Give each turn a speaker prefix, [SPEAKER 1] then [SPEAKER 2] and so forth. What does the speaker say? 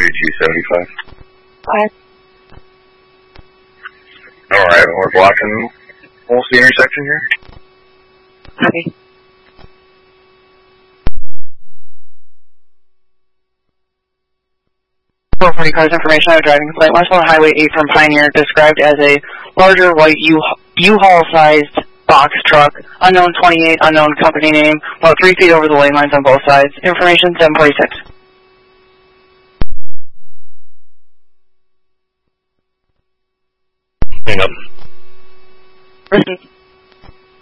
[SPEAKER 1] 3275.
[SPEAKER 2] Alright.
[SPEAKER 1] Alright, we're blocking almost the intersection here.
[SPEAKER 2] Copy. Reporting cars information. I'm driving complaint west on Highway 8 from Pioneer, described as a larger white U-Haul sized box truck, unknown 28, unknown company name, about 3 feet over the lane lines on both sides. Information 746.
[SPEAKER 1] Hang up.
[SPEAKER 2] Listen.